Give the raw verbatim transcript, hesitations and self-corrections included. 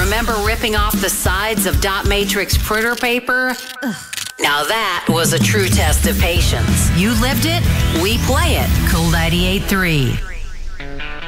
Remember ripping off the sides of dot matrix printer paper? Ugh. Now that was a true test of patience. You lived it, we play it. Cool ninety-eight point three.